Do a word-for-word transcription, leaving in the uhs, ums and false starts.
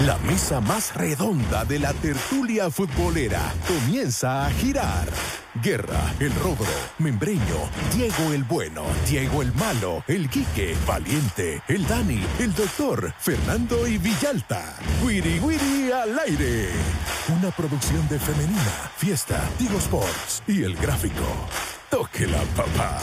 La mesa más redonda de la tertulia futbolera comienza a girar. Guerra, el Rodro, Membreño, Diego el Bueno, Diego el Malo, el Quique, Valiente, el Dani, el Doctor, Fernando y Villalta. Wiri Wiri al aire. Una producción de Femenina, Fiesta, Tigo Sports y El Gráfico. Tóquela, papá.